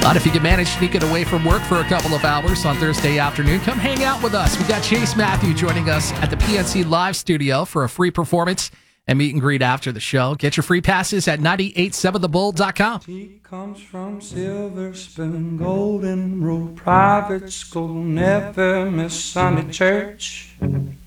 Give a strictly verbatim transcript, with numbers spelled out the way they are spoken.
But if you can manage sneaking away from work for a couple of hours on Thursday afternoon, come hang out with us. We got Chase Matthew joining us at the P N C Live studio for a free performance and meet and greet after the show. Get your free passes at nine eight seven the bull dot com. He comes from Silver Spoon, Golden Rule Private School, never miss Sunday church.